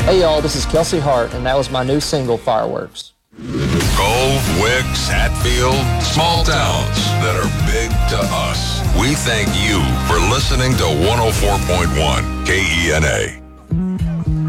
Hey y'all, this is Kelsey Hart, and that was my new single, Fireworks. Cove, Wicks, Hatfield, small towns that are big to us. We thank you for listening to 104.1 KENA.